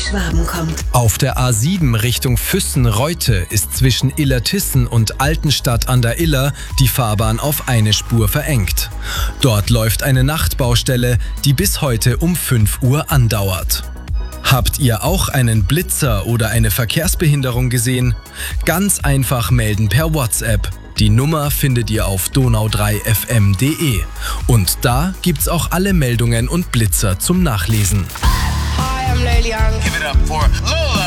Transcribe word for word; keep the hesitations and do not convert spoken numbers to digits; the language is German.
Schwaben kommt. Auf der A sieben Richtung Füssen-Reute ist zwischen Illertissen und Altenstadt an der Iller die Fahrbahn auf eine Spur verengt. Dort läuft eine Nachtbaustelle, die bis heute um fünf Uhr andauert. Habt ihr auch einen Blitzer oder eine Verkehrsbehinderung gesehen? Ganz einfach melden per WhatsApp. Die Nummer findet ihr auf donau drei f m punkt d e. Und da gibt's auch alle Meldungen und Blitzer zum Nachlesen. Hi, I'm Lil Young. Give it up for Lil